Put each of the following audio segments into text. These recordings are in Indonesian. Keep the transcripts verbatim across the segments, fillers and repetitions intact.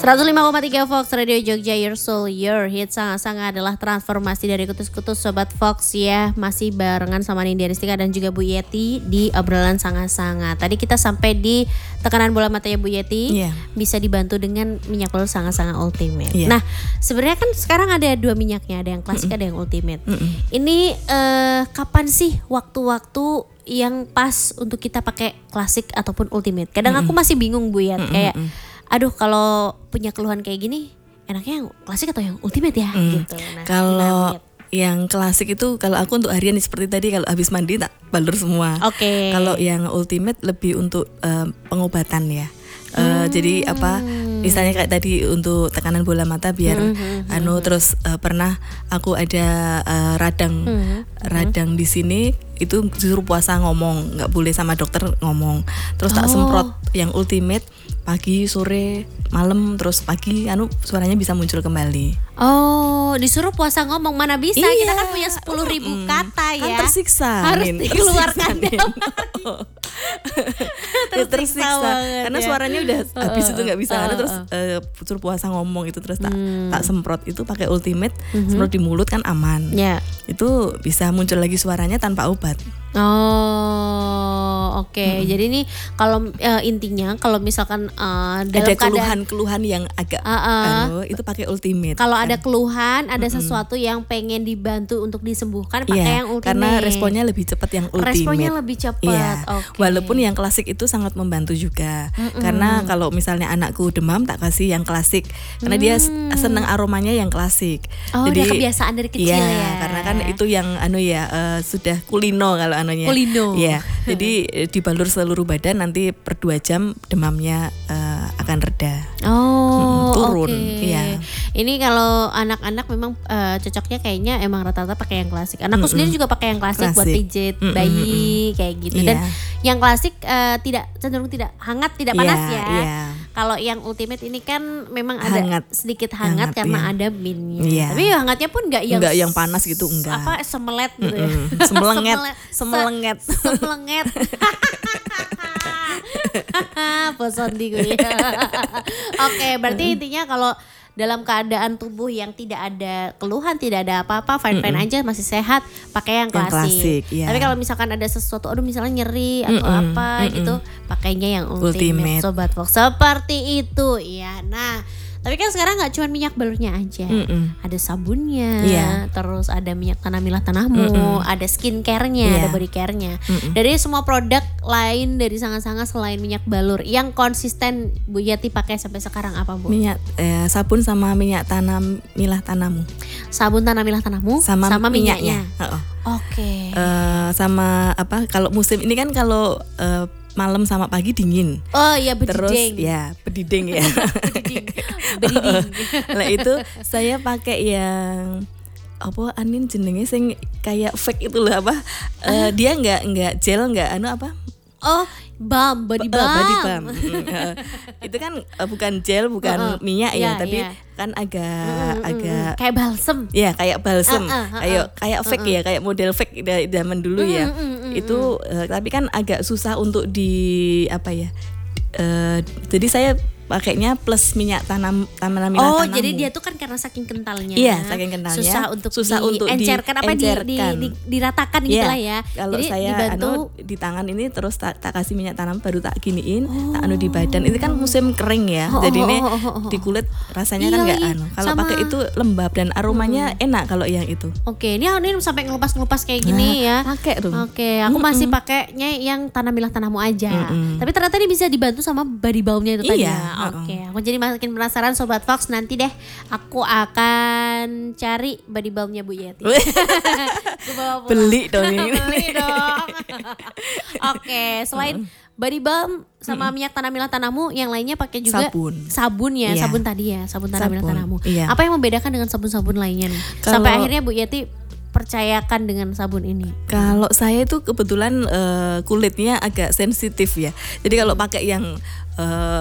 seratus lima koma tiga Fox Radio Jogja, Your Soul, Your Hit. Sangat-sangat adalah transformasi dari kutus-kutus Sobat Fox ya. Masih barengan sama Nindya Ristika dan juga Bu Yeti di obrolan sangat-sangat. Tadi kita sampai di tekanan bola matanya Bu Yeti, yeah. bisa dibantu dengan minyak balur sangat-sangat ultimate. Yeah. Nah sebenarnya kan sekarang ada dua minyaknya, ada yang klasik, mm-mm. ada yang ultimate. Mm-mm. Ini uh, kapan sih waktu-waktu yang pas untuk kita pakai klasik ataupun ultimate? Kadang mm-mm. aku masih bingung Bu ya, mm-mm. kayak aduh kalau punya keluhan kayak gini enaknya yang klasik atau yang ultimate ya mm. gitu. Nah, kalau yang klasik itu kalau aku untuk harian seperti tadi, kalau habis mandi tak balur semua. Oke. Okay. Kalau yang ultimate lebih untuk uh, pengobatan ya. Uh, hmm. Jadi apa? Misalnya kayak tadi untuk tekanan bola mata biar hmm. anu terus uh, pernah aku ada uh, radang hmm. radang di sini itu disuruh puasa ngomong, nggak boleh sama dokter ngomong. Terus tak oh. semprot yang ultimate pagi, sore, malam, terus pagi anu suaranya bisa muncul kembali. Oh, disuruh puasa ngomong, mana bisa, iya. Kita kan punya sepuluh ribu mm, kata ya. Kan tersiksa. Harus Min, dikeluarkan tersiksa, tersiksa, tersiksa. Banget, karena ya. Suaranya udah uh, habis itu nggak bisa, uh, uh, terus uh, suruh puasa ngomong itu terus tak hmm. tak semprot itu pakai ultimate, mm-hmm. semprot di mulut kan aman. Yeah. Itu bisa muncul lagi suaranya tanpa obat. Oh, oke. Okay. Mm-hmm. Jadi ini kalau uh, intinya kalau misalkan uh, dalam ada keluhan-keluhan yang agak uh, uh, anu, itu pakai ultimate. Kalau kan. Ada keluhan, ada mm-hmm. sesuatu yang pengen dibantu untuk disembuhkan pakai yeah, yang ultimate. Karena responnya lebih cepat yang ultimate. Responnya lebih cepat. Yeah. Okay. Walaupun yang klasik itu sangat membantu juga. Mm-hmm. Karena kalau misalnya anakku demam tak kasih yang klasik. Karena mm. dia seneng aromanya yang klasik. Oh, jadi udah kebiasaan dari kecil ya. ya. Karena kan itu yang anu ya uh, sudah kulino kalau anunya. Kulino. Ya. Jadi dibalur seluruh badan, nanti per dua jam demamnya uh, akan reda. Oh, hmm, turun. Okay. Ya. Ini kalau anak-anak memang uh, cocoknya kayaknya emang rata-rata pakai yang klasik. Anakku mm-mm. sendiri juga pakai yang klasik, klasik. buat pijit mm-mm. bayi kayak gitu. Yeah. Dan yang klasik uh, tidak cenderung tidak hangat, tidak panas yeah, ya. Yeah. Kalau yang ultimate ini kan memang ada hangat. sedikit hangat, hangat karena yeah. ada minnya. Yeah. Tapi hangatnya pun nggak yang nggak yang panas gitu, enggak. Apa semelet gitu ya. Semelenget, semelenget, semelenget. Bosan di gue. Oke, berarti intinya kalau dalam keadaan tubuh yang tidak ada keluhan, tidak ada apa-apa, fine-fine Mm-mm. aja, masih sehat, pakai yang klasik. Yang klasik ya. Tapi kalau misalkan ada sesuatu, aduh misalnya nyeri atau Mm-mm. apa Mm-mm. gitu, pakainya yang ultimate, ultimate. Sobat Fox. Seperti itu ya. Nah, tapi kan sekarang nggak cuma minyak balurnya aja, Mm-mm. ada sabunnya, yeah. terus ada minyak tanah milah tanahmu, Mm-mm. ada skincare-nya, yeah. ada body care-nya. Mm-mm. Dari semua produk lain dari sangat-sangat selain minyak balur, yang konsisten Bu Yati pakai sampai sekarang apa Bu? Minyak eh, sabun sama minyak tanah milah tanahmu. Sabun tanah milah tanahmu sama, sama minyaknya. minyaknya. Oh, oh. Oke. Okay. Uh, sama apa? Kalau musim ini kan kalau uh, malam sama pagi dingin. Oh iya, bediding. Terus ya bediding ya. bediding. bediding. Nah itu saya pakai yang apa anin jenenge sing kayak fake itu loh apa? Uh, dia nggak nggak gel nggak anu apa? Oh, balm, body balm. Uh, body balm. uh, itu kan uh, bukan gel, bukan uh-uh. minyak ya, yeah, tapi yeah. kan agak mm-hmm. agak kayak balsem. Ya, kayak balsem. Uh, uh, uh, kayak kayak fake uh, uh. ya, kayak model fake dari zaman dulu mm-hmm, ya. Mm-hmm. Itu uh, tapi kan agak susah untuk di apa ya? Uh, jadi saya pakainya plus minyak tanam tanam milah oh, tanammu. Jadi dia tuh kan karena saking kentalnya. Iya, saking kentalnya. Susah untuk susah di untuk encerkan apa di, di, di diratakan gitu yeah. lah ya. Kalau jadi saya dibantu anu di tangan ini terus tak, tak kasih minyak tanam baru tak giniin, oh. tak anu di badan. Ini kan musim kering ya. Oh, jadi oh, ini oh, oh, oh. di kulit rasanya iya, kan enggak anu. Kalau pakai itu lembab dan aromanya hmm. enak kalau yang itu. Oke, ini ini sampai ngelupas-ngelupas kayak gini nah, ya. Pakai tuh. Oke, aku mm-mm. masih pakainya yang tanah milah tanahmu aja. Mm-mm. Tapi ternyata ini bisa dibantu sama body balmnya itu tadi. Iya. Ya. Oke, aku jadi makin penasaran Sobat Fox, nanti deh aku akan cari body balmnya Bu Yati. Beli dong ini. Beli dong. Oke, selain body balm sama minyak tanah milah tanahmu, yang lainnya pakai juga sabun. Sabun ya, iya. sabun tadi ya, sabun tanah sabun. milah tanahmu. Iya. Apa yang membedakan dengan sabun-sabun lainnya nih? Kalau, sampai akhirnya Bu Yati percayakan dengan sabun ini? Kalau saya itu kebetulan uh, kulitnya agak sensitif ya. Jadi kalau pakai yang uh,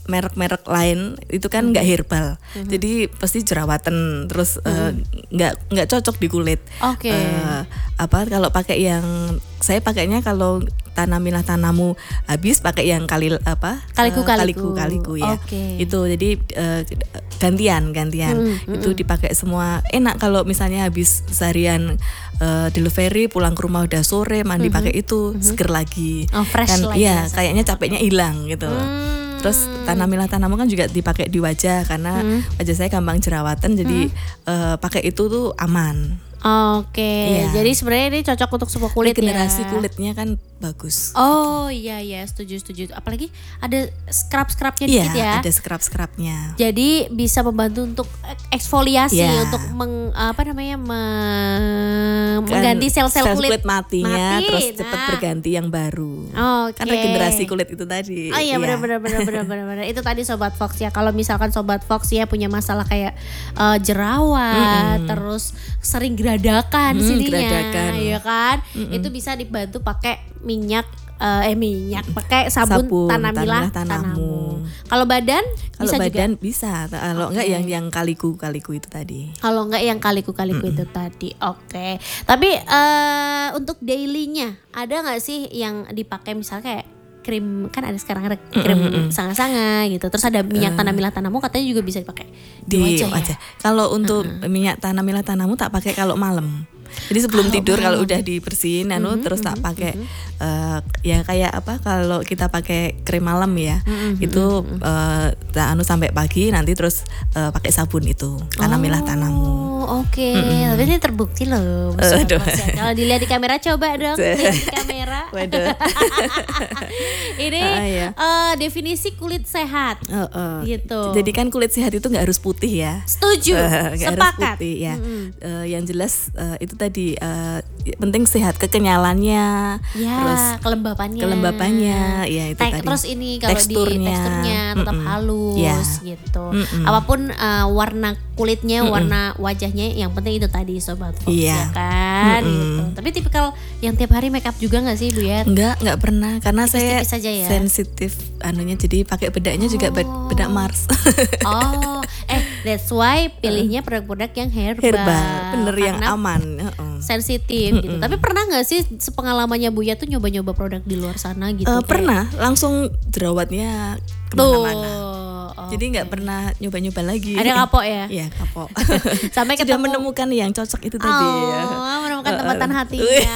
merek-merek lain itu kan nggak herbal, mm-hmm. jadi pasti jerawatan, terus nggak mm-hmm. uh, nggak cocok di kulit. Oke. Okay. Uh, apa kalau pakai yang saya pakainya kalau tanamilah tanamu habis pakai yang kali apa kaliku kaliku kaliku ya. Okay. Itu jadi uh, gantian gantian mm-hmm. itu dipakai semua. Enak kalau misalnya habis seharian uh, delivery pulang ke rumah udah sore mandi mm-hmm. pakai itu mm-hmm. seger lagi. Oh, fresh kan, lagi. Iya, kayaknya capeknya hilang gitu. Mm. Terus tanamilah tanamu kan juga dipakai di wajah karena hmm. wajah saya gampang jerawatan, jadi hmm. uh, pakai itu tuh aman. Oke, okay. yeah. Jadi sebenarnya ini cocok untuk semua kulit ini generasi ya. kulitnya kan bagus. Oh iya iya, setuju setuju. Apalagi ada scrub-scrubnya yeah, dikit ya. Ada scrub-scrubnya. Jadi bisa membantu untuk eksfoliasi, yeah. untuk meng, apa namanya me, kan, mengganti sel-sel sel kulit, kulit matinya, mati. terus Nah. cepat berganti yang baru. Okay. Kan regenerasi kulit itu tadi. Oh iya benar-benar benar-benar benar-benar. Itu tadi Sobat Fox ya. Kalau misalkan Sobat Fox ya punya masalah kayak uh, jerawat, mm-hmm. terus sering geradakan mm, sininya, geradakan. Ya kan? Mm-hmm. Itu bisa dibantu pakai minyak uh, eh minyak pakai sabun, sabun tanamilah tanamu. Kalau badan kalau bisa badan juga? Bisa. Kalau okay. enggak yang yang kaliku kaliku itu tadi. Kalau enggak yang kaliku kaliku mm-hmm. itu tadi. Oke. Okay. Tapi uh, untuk dailynya ada nggak sih yang dipakai misalnya kayak krim, kan ada sekarang ada krim mm-hmm. sanga-sanga gitu. Terus ada minyak uh, tanamilah tanamu katanya juga bisa dipakai di, di wajah. wajah. Ya? Kalau untuk uh-huh. minyak tanamilah tanamu tak pakai kalau malam. Jadi sebelum kalau tidur kalau udah dibersihin anu mm-hmm, terus tak pakai mm-hmm. uh, ya kayak apa kalau kita pakai krim malam ya. Mm-hmm, itu uh, tak anu sampai pagi nanti terus uh, pakai sabun itu tanamilah oh, tanamu. Oke, okay. mm-hmm. tapi ini terbukti loh. Uh, kalau dilihat di kamera coba dong di kamera. Waduh. Ini uh, iya. uh, definisi kulit sehat. Uh, uh. Gitu. Jadi kan kulit sehat itu nggak harus putih ya. Setuju. Uh, sepakat. Harus putih ya. Mm-hmm. Uh, yang jelas uh, itu tadi uh, penting sehat, kekenyalannya, ya, terus kelembapannya, kelembapannya, ya itu Tek, tadi. Terus ini kalau teksturnya, di teksturnya tetap mm-mm. halus, ya. gitu. Mm-mm. Apapun uh, warna kulitnya, mm-mm. warna wajahnya, yang penting itu tadi Sobat Fox ya, ya kan. mm-mm. Gitu. Tapi tipikal yang tiap hari make up juga nggak sih Bu ya? Enggak, nggak pernah karena tipis-tipis saya aja ya? sensitif anunya, jadi pakai bedaknya oh. juga bedak Mars. Oh, eh that's why pilihnya produk-produk yang herbal. Herbal, bener yang aman. Uh-uh. Sensitif mm-mm. gitu. Tapi pernah nggak sih sepengalamannya Buya tuh nyoba-nyoba produk di luar sana gitu? Uh, pernah, langsung jerawatnya kemana-mana. Oh, jadi nggak okay. pernah nyoba-nyoba lagi. Ada kapok ya? Iya kapok. Sampai sudah ketemu menemukan yang cocok itu tadi. Oh, ya. menemukan tempatan uh, uh. hatinya.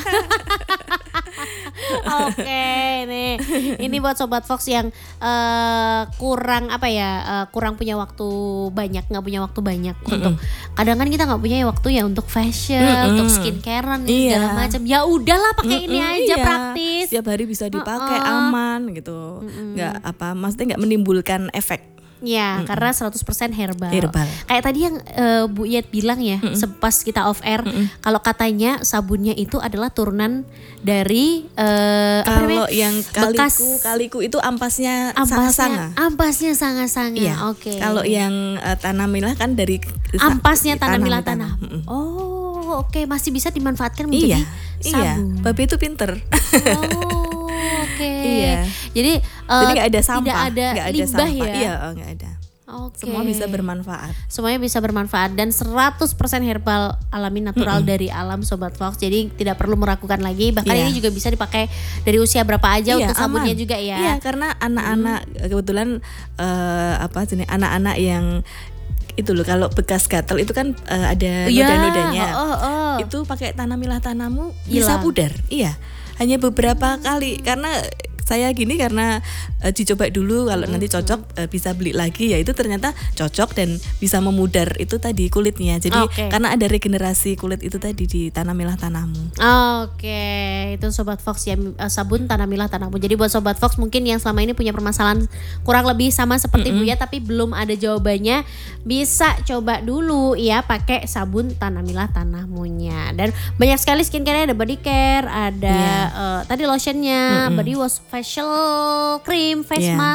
Oke, okay, nih ini buat Sobat Fox yang uh, kurang apa ya, uh, kurang punya waktu banyak, nggak punya waktu banyak mm-mm. untuk. Kadang kan kita nggak punya waktu ya untuk fashion, mm-mm. untuk skincarean iya. segala macam. Ya udahlah pakai ini aja iya. praktis. Setiap hari bisa dipakai uh-uh. aman gitu, mm-mm. nggak apa, maksudnya nggak menimbulkan efek. Ya, mm-mm. karena seratus persen herbal. herbal. Kayak tadi yang uh, Bu Yet bilang ya, mm-mm. pas kita off air, mm-mm. kalau katanya sabunnya itu adalah turunan dari uh, kalau yang kaliku, bekas kaliku itu ampasnya, ampasnya sanga-sanga. Ampasnya sanga-sanga. Iya. Oke. Okay. Kalau yang uh, tanamilah kan dari ampasnya tanamilah tanah. tanah. Oh, oke, okay. masih bisa dimanfaatkan menjadi iya. sabun. Iya. Babe itu pinter. Oh. Oke, okay. iya. Jadi, uh, jadi nggak ada sampah, tidak ada nggak ada limbah sampah. ya? Iya, oh, nggak ada. Okay. Semua bisa bermanfaat. Semuanya bisa bermanfaat dan seratus persen herbal alami natural mm-hmm. dari alam Sobat Fox. Jadi tidak perlu meragukan lagi. Bahkan yeah. ini juga bisa dipakai dari usia berapa aja yeah, untuk sabunnya aman. Juga ya. Iya, karena anak-anak mm. kebetulan uh, apa jenis anak-anak yang itu loh, kalau bekas gatal itu kan uh, ada noda-nodanya. Oh, oh, oh. Itu pakai tanamilah tanamu Hilang. Bisa pudar. Iya. Hanya beberapa kali karena saya gini karena uh, dicoba dulu kalau nanti cocok uh, bisa beli lagi, ya itu ternyata cocok dan bisa memudar itu tadi kulitnya. Jadi okay. karena ada regenerasi kulit itu tadi di tanamilah tanahmu. Oke, okay. Itu Sobat Fox ya, sabun tanamilah tanahmu. Jadi buat Sobat Fox mungkin yang selama ini punya permasalahan kurang lebih sama seperti mm-hmm. Buya tapi belum ada jawabannya, bisa coba dulu ya pakai sabun tanamilah tanahmunya. Dan banyak sekali skincare, ada body care, ada yeah. uh, tadi lotionnya, mm-hmm. body wash, facial cream, face yeah. mask,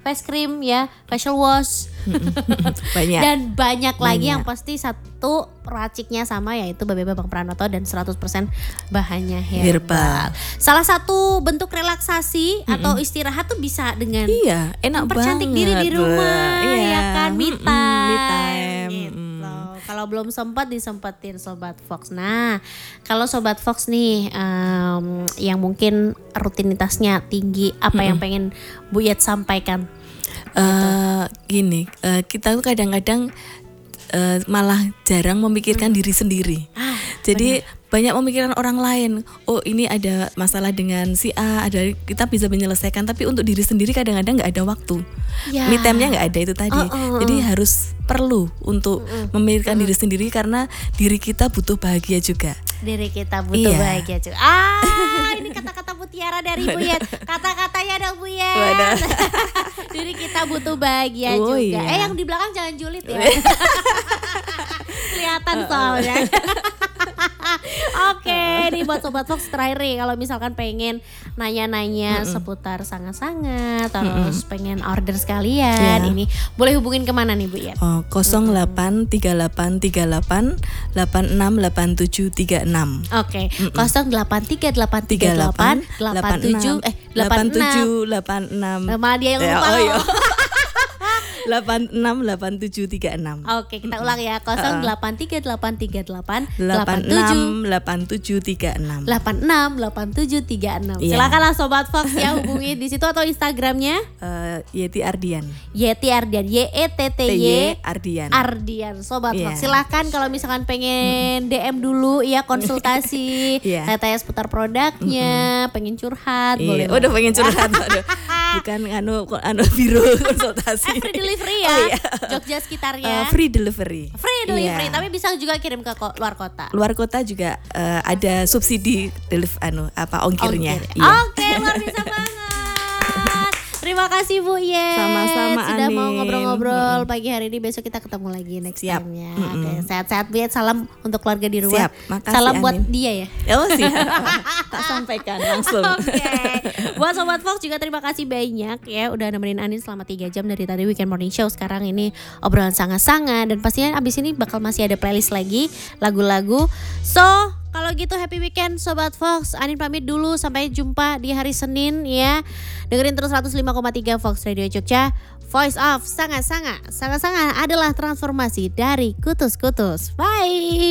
face cream ya, facial wash. Banyak. Dan banyak lagi Banyak. yang pasti satu raciknya sama, yaitu Babe Bambang Pranoto dan seratus persen bahannya herbal. Herbal. Salah satu bentuk relaksasi mm-mm. atau istirahat tuh bisa dengan Iya, enak mempercantik banget. diri di rumah, Iya. ya kan, me Mm-mm, time. me time. Gitu. Mm. Kalau belum sempat disempetin Sobat Fox. Nah, kalau Sobat Fox nih um, yang mungkin rutinitasnya tinggi, apa Mm-mm. yang pengen Bu Yet sampaikan? Uh, gini, uh, kita tuh kadang-kadang uh, malah jarang memikirkan diri sendiri. Ah, Jadi banyak memikirkan orang lain. Oh, ini ada masalah dengan si A, ada kita bisa menyelesaikan. Tapi untuk diri sendiri kadang-kadang nggak ada waktu. Ya. Me time-nya nggak ada itu tadi. Oh, oh, oh. Jadi harus perlu untuk Mm-mm. memikirkan Mm-mm. diri sendiri karena diri kita butuh bahagia juga. Diri kita butuh Iya. bahagia juga. Ah, ini kata-kata mutiara dari Bu Yet. Kata-katanya dong Bu Yet. Wadah. Diri kita butuh bahagia Oh, juga. iya. Eh, yang di belakang jangan julid ya. Kelihatan soalnya. Oke, nih buat Sobat Fox terakhir nih, kalau misalkan pengen nanya-nanya Mm-mm. seputar sangat-sangat, terus Mm-mm. pengen order sekalian, Iya. ini boleh hubungin kemana nih Bu Yet? Oh, nol delapan tiga delapan tiga delapan delapan enam delapan tujuh tiga enam. Oke, nol delapan tiga delapan tiga delapan delapan tujuh eh delapan tujuh enam. delapan enam. Malah dia yang Eh, lupa. oh loh. iya. delapan enam delapan tujuh tiga enam. Oke, kita ulang ya. nol delapan tiga delapan tiga delapan delapan delapan tujuh enam delapan tujuh tiga enam. delapan enam delapan tujuh tiga enam. Iya. Silakanlah Sobat Fox ya, hubungi di situ atau Instagramnya Eh, Yeti Ardian. Yeti Ardian, Y E T T T Y Y Ardian. Ardian. Sobat Iya. Fox, silakan kalau misalkan pengen D M dulu ya, konsultasi, Iya. tanya seputar produknya, pengen curhat, Iya. boleh. Udah banget. pengen curhat. Aduh. Bukan anu anu biro konsultasi. Eh, free delivery ya, Oh, iya. Jogja Eh, sekitarnya. free delivery. Free delivery, Iya. tapi bisa juga kirim ke ko- luar kota. Luar kota juga eh, ada subsidi delif anu apa ongkirnya. Ongkir. Iya. Oke, luar biasa banget. Terima kasih Bu Yet. Sama-sama, sudah mau Anin. ngobrol-ngobrol pagi hari ini. Besok kita ketemu lagi next Siap. time-nya. Mm-mm. Oke, sehat-sehat Bu Yet. Salam untuk keluarga di rumah. Siap. Makasih, Salam buat Anin. dia ya. Oh siap. Tak sampaikan langsung. Oke. Buat Sobat Fox juga terima kasih banyak ya udah nemenin Anin selama tiga jam dari tadi Weekend Morning Show. Sekarang ini obrolan sangat-sangat, dan pastinya abis ini bakal masih ada playlist lagi lagu-lagu. So, kalau gitu happy weekend Sobat Fox. Anin pamit dulu, sampai jumpa di hari Senin ya. Dengerin terus seratus lima koma tiga Fox Radio Jogja. Voice of sangat-sangat sangat-sangat adalah transformasi dari kutus-kutus. Bye.